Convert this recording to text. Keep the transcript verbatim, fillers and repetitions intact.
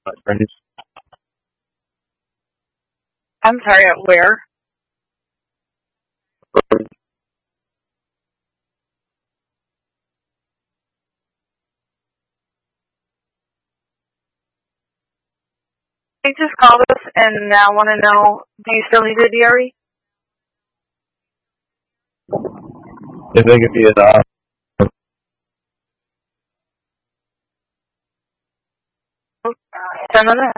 friends. I'm sorry, at where? They just called us and now want to know, do you still need a D R E? If they give you the Ten minutes?